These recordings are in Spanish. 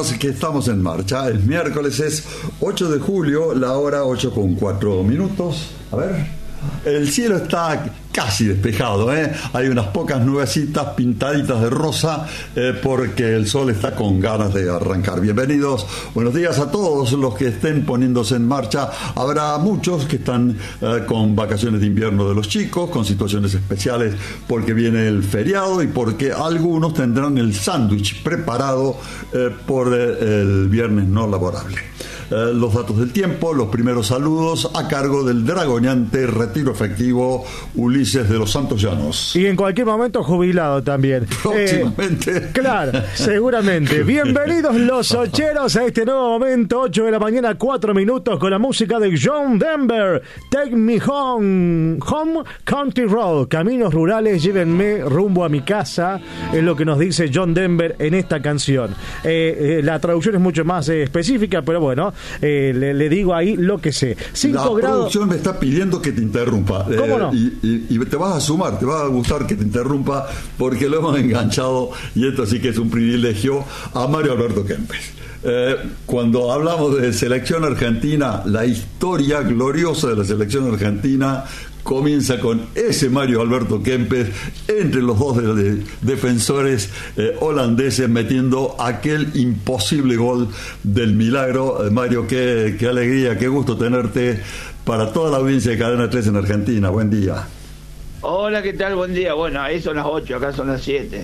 amigos, que estamos en marcha. El miércoles es 8 de julio, la hora 8:04. A ver, el cielo está casi despejado, ¿eh? Hay unas pocas nubecitas pintaditas de rosa, porque el sol está con ganas de arrancar. Bienvenidos, buenos días a todos los que estén poniéndose en marcha. Habrá muchos que están con vacaciones de invierno de los chicos, con situaciones especiales porque viene el feriado y porque algunos tendrán el sándwich preparado por el viernes no laborable. Los datos del tiempo, los primeros saludos a cargo del dragoneante retiro efectivo Ulises de los Santos Llanos. Y en cualquier momento jubilado también. Próximamente. Claro, seguramente. Bienvenidos los ocheros a este nuevo momento, 8 de la mañana, 4 minutos, con la música de John Denver. Take me home, home country road. Caminos rurales, llévenme rumbo a mi casa, es lo que nos dice John Denver en esta canción. La traducción es mucho más específica, pero bueno, le digo ahí lo que sé. 5 la grados. Producción me está pidiendo que te interrumpa. ¿Cómo no? Y te vas a sumar, te va a gustar que te interrumpa, porque lo hemos enganchado, y esto sí que es un privilegio, a Mario Alberto Kempes. Cuando hablamos de selección argentina, la historia gloriosa de la selección argentina comienza con ese Mario Alberto Kempes entre los dos defensores holandeses, metiendo aquel imposible gol del milagro. Mario, qué alegría, qué gusto tenerte para toda la audiencia de Cadena 3 en Argentina. Buen día. Hola, ¿qué tal? Buen día. Bueno, ahí son las 8, acá son las 7.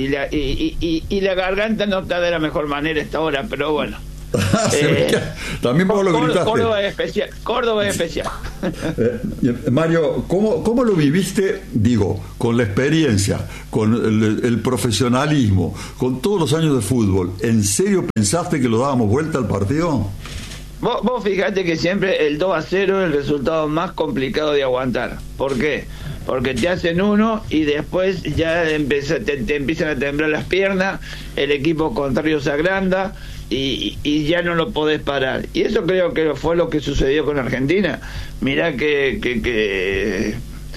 Y la garganta no está de la mejor manera a esta hora, pero bueno. También vos lo gritaste. Córdoba es especial. Mario, ¿cómo lo viviste? Digo, con la experiencia, con el profesionalismo, con todos los años de fútbol. ¿En serio pensaste que lo dábamos vuelta al partido? Vos fijate que siempre el 2-0 es el resultado más complicado de aguantar. ¿Por qué? Porque te hacen uno y después ya te empiezan a temblar las piernas, el equipo contrario se agranda y ya no lo podés parar. Y eso creo que fue lo que sucedió con Argentina. Mirá que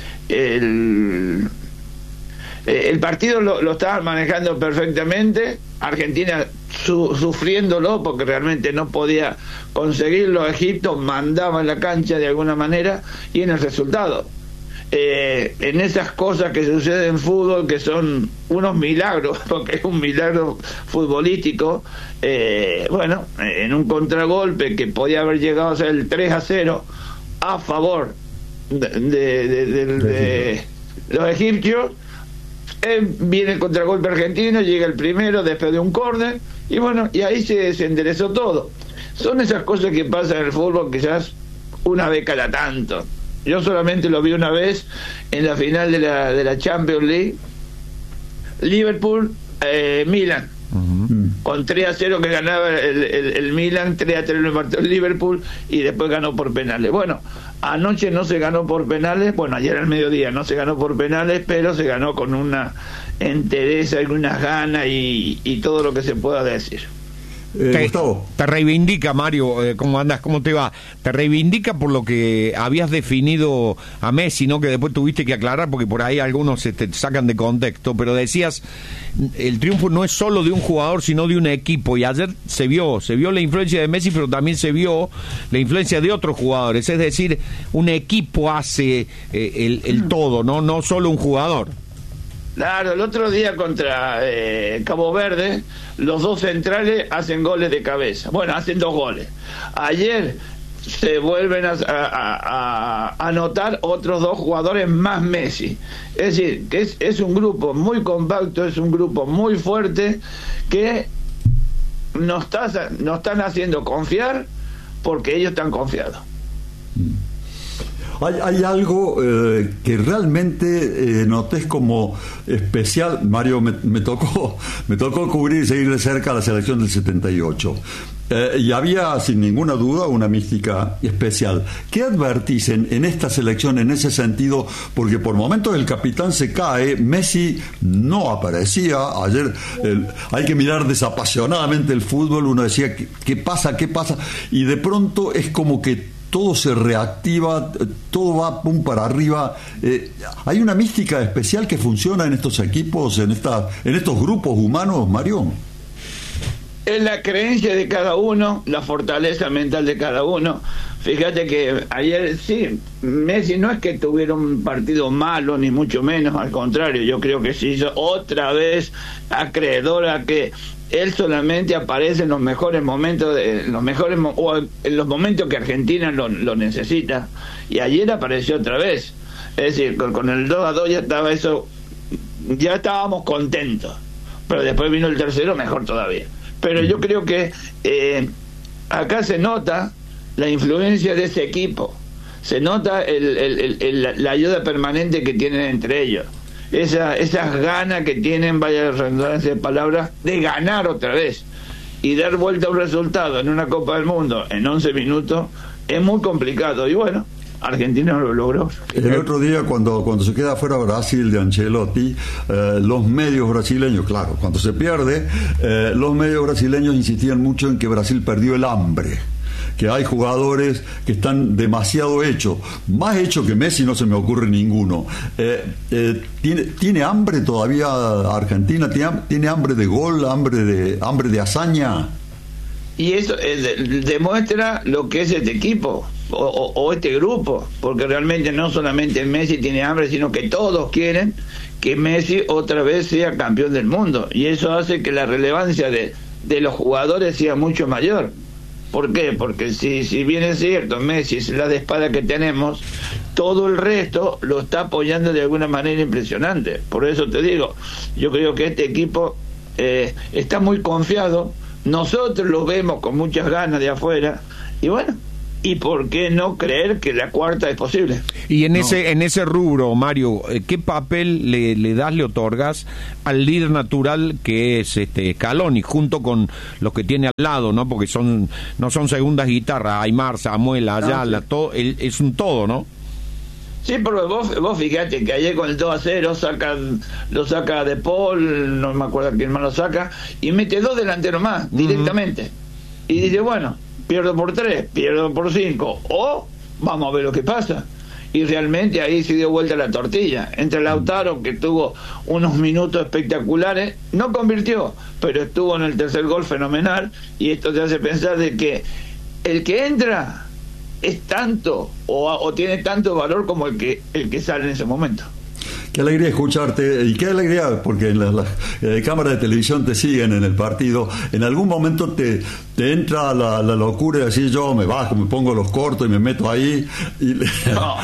el partido lo estaban manejando perfectamente, Argentina sufriéndolo porque realmente no podía conseguirlo. Egipto mandaba en la cancha de alguna manera, y en el resultado, en esas cosas que suceden en fútbol, que son unos milagros, porque es un milagro futbolístico, bueno, en un contragolpe que podía haber llegado a ser el 3-0 a favor de los egipcios, viene el contragolpe argentino, llega el primero después de un córner, y bueno, y ahí se enderezó todo. Son esas cosas que pasan en el fútbol quizás una vez cada tanto. Yo solamente lo vi una vez en la final de la Champions League, Liverpool Milan, con 3-0 que ganaba el Milan, 3-3 lo empató el Liverpool y después ganó por penales. Bueno, anoche no se ganó por penales, bueno, ayer al mediodía no se ganó por penales, pero se ganó con una entereza y unas ganas y todo lo que se pueda decir. Gustavo. Te reivindica, Mario, ¿cómo andas? ¿Cómo te va? Te reivindica por lo que habías definido a Messi, ¿no? Que después tuviste que aclarar porque por ahí algunos se te sacan de contexto, pero decías, el triunfo no es solo de un jugador, sino de un equipo, y ayer se vio la influencia de Messi, pero también se vio la influencia de otros jugadores, es decir, un equipo hace el todo, no solo un jugador. Claro, el otro día contra Cabo Verde, los dos centrales hacen goles de cabeza. Bueno, hacen 2 goles. Ayer se vuelven a anotar otros 2 jugadores más Messi. Es decir, que es un grupo muy compacto, es un grupo muy fuerte, que nos están haciendo confiar porque ellos están confiados. Hay algo que realmente noté como especial. Mario, me tocó cubrir y seguir de cerca la selección del 78. Y había sin ninguna duda una mística especial. ¿Qué advertís en esta selección en ese sentido? Porque por momentos el capitán se cae, Messi no aparecía. Ayer hay que mirar desapasionadamente el fútbol, uno decía ¿qué pasa? Y de pronto es como que todo se reactiva, todo va pum para arriba. ¿Hay una mística especial que funciona en estos equipos, en estos grupos humanos, Mario? es la creencia de cada uno, la fortaleza mental de cada uno. Fíjate que ayer sí, Messi no es que tuviera un partido malo, ni mucho menos, al contrario, yo creo que se hizo otra vez acreedor a que él solamente aparece en los mejores momentos, o en los momentos que Argentina lo necesita, y ayer apareció otra vez. Es decir, con el 2-2 ya estábamos contentos, pero después vino el tercero, mejor todavía. Pero yo creo que acá se nota la influencia de ese equipo, se nota la ayuda permanente que tienen entre ellos, esas ganas que tienen, vaya redundancia de palabras, de ganar otra vez y dar vuelta a un resultado en una Copa del Mundo en 11 minutos es muy complicado. Y bueno, Argentina lo logró. El otro día, cuando se queda fuera Brasil de Ancelotti, los medios brasileños, claro, cuando se pierde, los medios brasileños insistían mucho en que Brasil perdió el hambre, que hay jugadores que están demasiado hechos, más hechos que Messi no se me ocurre ninguno. ¿Tiene hambre todavía Argentina? ¿Tiene hambre de gol, hambre de hazaña? Y eso demuestra lo que es este equipo o este grupo, porque realmente no solamente Messi tiene hambre, sino que todos quieren que Messi otra vez sea campeón del mundo, y eso hace que la relevancia de los jugadores sea mucho mayor. ¿Por qué? Porque si bien es cierto, Messi es la de espada que tenemos, todo el resto lo está apoyando de alguna manera impresionante. Por eso te digo, yo creo que este equipo está muy confiado, nosotros lo vemos con muchas ganas de afuera, y bueno, ¿y por qué no creer que la cuarta es posible? Y en ese rubro, Mario, ¿qué papel le otorgas al líder natural que es Scaloni, junto con los que tiene al lado, ¿no? Porque no son segundas guitarras, Aymar, Samuel, Ayala, sí. Todo, es un todo, ¿no? Sí, pero vos fíjate que ayer con el 2-0 lo saca De Paul, no me acuerdo quién más lo saca, y mete 2 delanteros más, directamente. Y dice, bueno, pierdo por 3, pierdo por 5, o vamos a ver lo que pasa. Y realmente ahí se dio vuelta la tortilla. Entre Lautaro, que tuvo unos minutos espectaculares, no convirtió, pero estuvo en el tercer gol fenomenal, y esto te hace pensar de que el que entra es tanto o tiene tanto valor como el que sale en ese momento. Qué alegría escucharte, y qué alegría porque en las cámaras de televisión te siguen en el partido. En algún momento te entra la locura de decir, yo me bajo, me pongo los cortos y me meto ahí. No.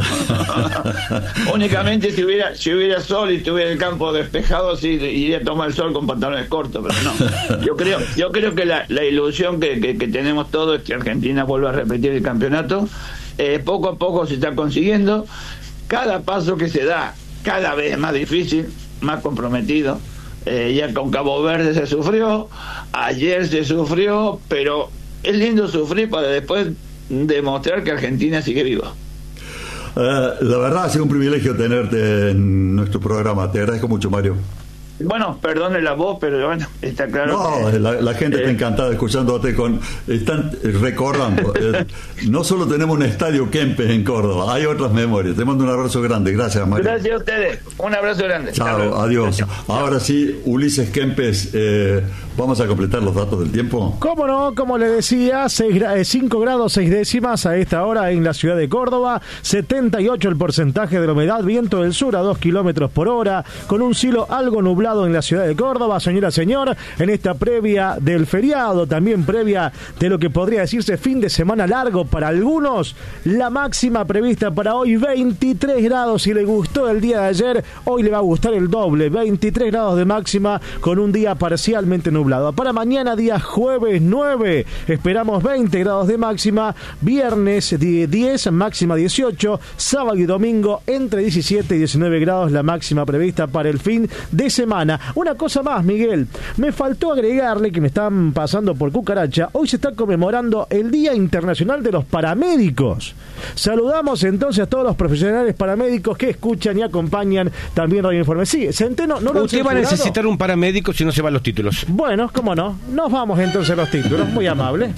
Únicamente si hubiera sol y estuviera el campo despejado, sí iría a tomar el sol con pantalones cortos, pero no. Yo creo que la ilusión que tenemos todos es que Argentina vuelva a repetir el campeonato. Poco a poco se está consiguiendo. Cada paso que se da, cada vez más difícil, más comprometido. Ya con Cabo Verde se sufrió, ayer se sufrió, pero es lindo sufrir para después demostrar que Argentina sigue viva. La verdad ha sido un privilegio tenerte en nuestro programa. Te agradezco mucho, Mario. Bueno, perdone la voz, pero bueno, está claro. No, que la gente está encantada escuchándote. Están recordando. No solo tenemos un estadio Kempes en Córdoba, hay otras memorias. Te mando un abrazo grande. Gracias, Mario. Gracias a ustedes. Un abrazo grande. Chao, adiós. Chao. Ahora sí, Ulises Kempes, vamos a completar los datos del tiempo. ¿Cómo no? Como le decía, 5 grados 6 décimas a esta hora en la ciudad de Córdoba, 78 el porcentaje de la humedad, viento del sur a 2 kilómetros por hora, con un cielo algo nublado en la ciudad de Córdoba, señora, señor, en esta previa del feriado, también previa de lo que podría decirse fin de semana largo para algunos. La máxima prevista para hoy, 23 grados. Si le gustó el día de ayer, hoy le va a gustar el doble, 23 grados de máxima con un día parcialmente nublado. Para mañana, día jueves 9, esperamos 20 grados de máxima, viernes 10, máxima 18, sábado y domingo entre 17 y 19 grados la máxima prevista para el fin de semana. Una cosa más, Miguel, me faltó agregarle que me están pasando por cucaracha. Hoy se está conmemorando el Día Internacional de los Paramédicos. Saludamos entonces a todos los profesionales paramédicos que escuchan y acompañan también Radio Informe. Sí, Centeno, ¿no lo usted va a necesitar un paramédico si no se van los títulos? Bueno, cómo no. Nos vamos entonces a los títulos. Muy amable.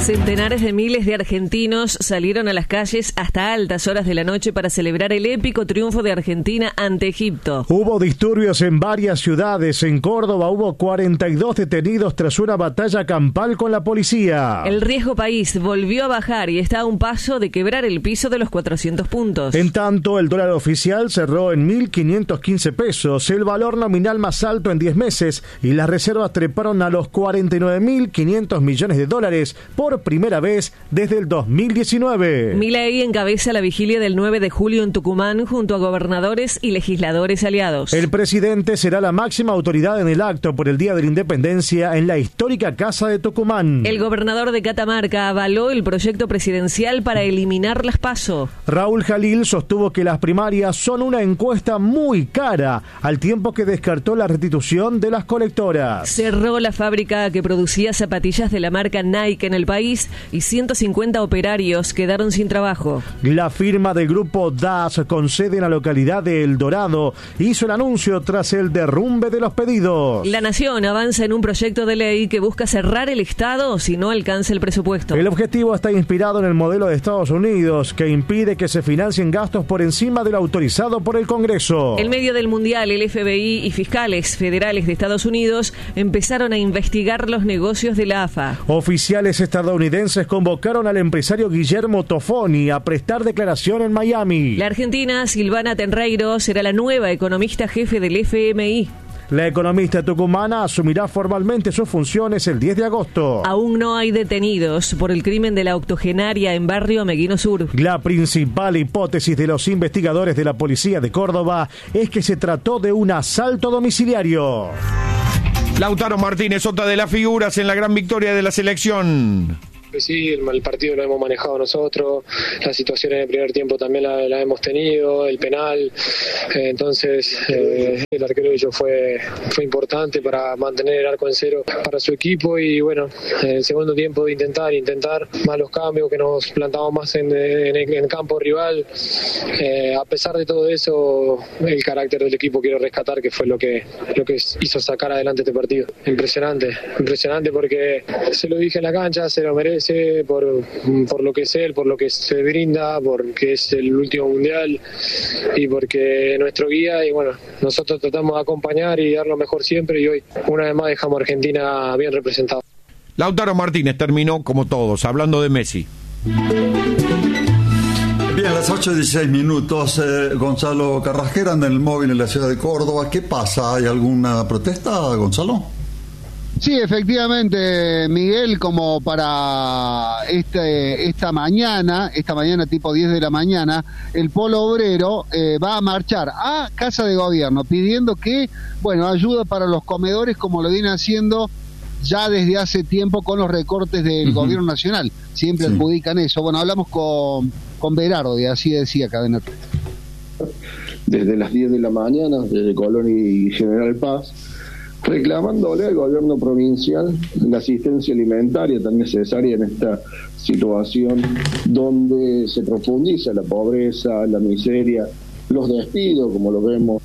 Centenares de miles de argentinos salieron a las calles hasta altas horas de la noche para celebrar el épico triunfo de Argentina ante Egipto. Hubo disturbios en varias ciudades. En Córdoba hubo 42 detenidos tras una batalla campal con la policía. El riesgo país volvió a bajar y está a un paso de quebrar el piso de los 400 puntos. En tanto, el dólar oficial cerró en 1.515 pesos, el valor nominal más alto en 10 meses, y las reservas treparon a los 49.500 millones de dólares por primera vez desde el 2019. Milei encabeza la vigilia del 9 de julio en Tucumán junto a gobernadores y legisladores aliados. El presidente será la máxima autoridad en el acto por el Día de la Independencia en la histórica Casa de Tucumán. El gobernador de Catamarca avaló el proyecto presidencial para eliminar las PASO. Raúl Jalil sostuvo que las primarias son una encuesta muy cara, al tiempo que descartó la restitución de las colectoras. Cerró la fábrica que producía zapatillas de la marca Nike en el país y 150 operarios quedaron sin trabajo. La firma del grupo DAS, con sede en la localidad de El Dorado, hizo el anuncio tras el derrumbe de los pedidos. La Nación avanza en un proyecto de ley que busca cerrar el Estado si no alcanza el presupuesto. El objetivo está inspirado en el modelo de Estados Unidos, que impide que se financien gastos por encima de lo autorizado por el Congreso. En medio del Mundial, el FBI y fiscales federales de Estados Unidos empezaron a investigar los negocios de la AFA. Oficiales estadounidenses convocaron al empresario Guillermo Tofoni a prestar declaración en Miami. La argentina Silvana Tenreiro será la nueva economista jefe del FMI. La economista tucumana asumirá formalmente sus funciones el 10 de agosto. Aún no hay detenidos por el crimen de la octogenaria en Barrio Meguino Sur. La principal hipótesis de los investigadores de la policía de Córdoba es que se trató de un asalto domiciliario. Lautaro Martínez, otra de las figuras en la gran victoria de la selección. Sí, el partido lo hemos manejado nosotros, las situaciones del primer tiempo también la hemos tenido, el penal, entonces el arquero de ellos fue importante para mantener el arco en cero para su equipo y bueno, el segundo tiempo de intentar más los cambios, que nos plantamos más en el campo rival, a pesar de todo eso, el carácter del equipo quiero rescatar, que fue lo que hizo sacar adelante este partido. Impresionante porque se lo dije en la cancha, se lo merece por lo que es él, por lo que se brinda, porque es el último mundial y porque es nuestro guía y bueno, nosotros tratamos de acompañar y dar lo mejor siempre y hoy una vez más dejamos a Argentina bien representada. Lautaro Martínez terminó como todos, hablando de Messi. Bien, a las 8:16 minutos, Gonzalo Carrasquera anda en el móvil en la ciudad de Córdoba. ¿Qué pasa? ¿Hay alguna protesta, Gonzalo? Sí, efectivamente, Miguel, como para esta mañana tipo 10 de la mañana, el Polo Obrero va a marchar a Casa de Gobierno pidiendo que, ayuda para los comedores, como lo viene haciendo ya desde hace tiempo con los recortes del gobierno nacional. Siempre adjudican eso. Bueno, hablamos con Berardo y así decía Cadena. Desde las 10 de la mañana, desde Colón y General Paz, reclamándole al gobierno provincial la asistencia alimentaria tan necesaria en esta situación donde se profundiza la pobreza, la miseria, los despidos, como lo vemos.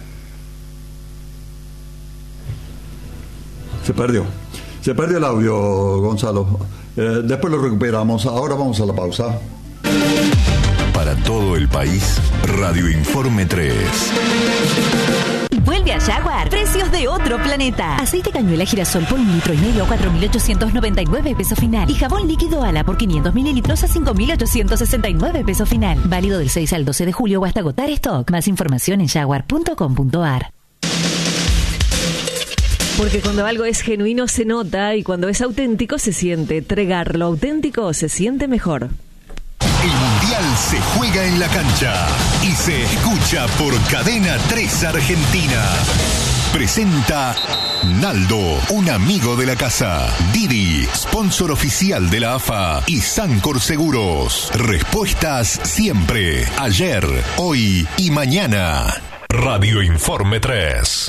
Se perdió el audio, Gonzalo. Después lo recuperamos. Ahora vamos a la pausa. Para todo el país, Radio Informe 3. Vuelve a Jaguar. Precios de otro planeta. Aceite cañuela girasol por 1,5 litros a 4.899 pesos final. Y jabón líquido Ala por 500 mililitros a 5.869 pesos final. Válido del 6 al 12 de julio o hasta agotar stock. Más información en jaguar.com.ar. Porque cuando algo es genuino se nota y cuando es auténtico se siente. Tregar lo auténtico se siente mejor. El Mundial se juega en la cancha y se escucha por Cadena 3 Argentina. Presenta Naldo, un amigo de la casa. Didi, sponsor oficial de la AFA. Y Sancor Seguros. Respuestas siempre, ayer, hoy y mañana. Radio Informe 3.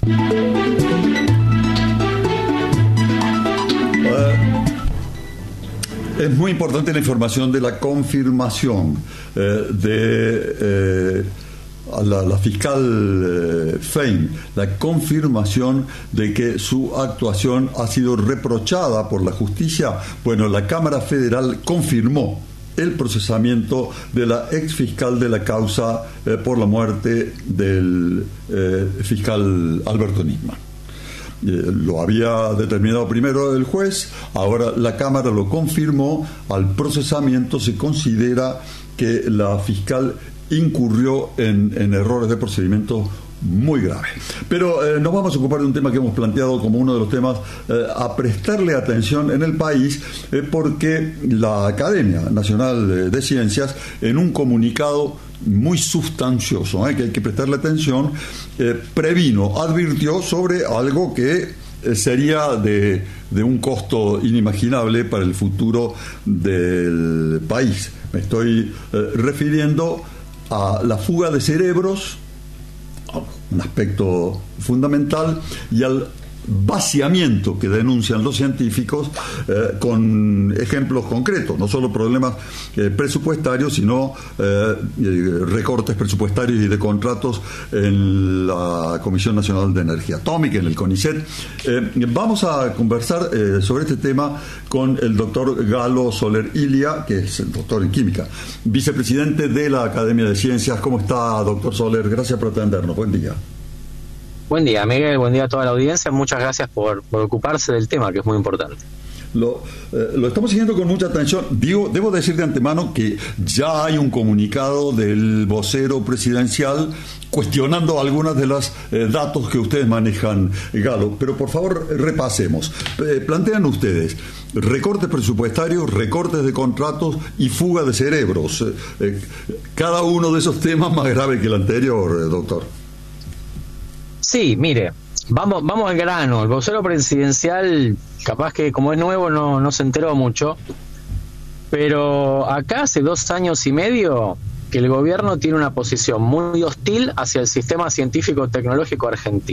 Es muy importante la información de la confirmación de a la fiscal Fein la confirmación de que su actuación ha sido reprochada por la justicia, bueno, la Cámara Federal confirmó el procesamiento de la ex fiscal de la causa por la muerte del fiscal Alberto Nisman. Lo había determinado primero el juez, ahora la Cámara lo confirmó. Al procesamiento se considera que la fiscal incurrió en errores de procedimiento muy graves. Pero nos vamos a ocupar de un tema que hemos planteado como uno de los temas a prestarle atención en el país, porque la Academia Nacional de Ciencias, en un comunicado muy sustancioso, que hay que prestarle atención, advirtió sobre algo que sería de un costo inimaginable para el futuro del país. Me estoy refiriendo a la fuga de cerebros, un aspecto fundamental, y al vaciamiento que denuncian los científicos, con ejemplos concretos, no solo problemas presupuestarios, sino recortes presupuestarios y de contratos en la Comisión Nacional de Energía Atómica, en el CONICET. Vamos a conversar sobre este tema con el doctor Galo Soler Ilia, que es el doctor en química, vicepresidente de la Academia de Ciencias. ¿Cómo está, doctor Soler? Gracias por atendernos. Buen día. Buen día, Miguel. Buen día a toda la audiencia. Muchas gracias por ocuparse del tema, que es muy importante. Lo estamos siguiendo con mucha atención. Debo decir de antemano que ya hay un comunicado del vocero presidencial cuestionando algunas de los datos que ustedes manejan, Galo. Pero por favor, repasemos. Plantean ustedes recortes presupuestarios, recortes de contratos y fuga de cerebros. Cada uno de esos temas más grave que el anterior, doctor. Sí, mire, vamos al grano. El vocero presidencial, capaz que como es nuevo no se enteró mucho, pero acá hace 2 años y medio que el gobierno tiene una posición muy hostil hacia el sistema científico-tecnológico argentino.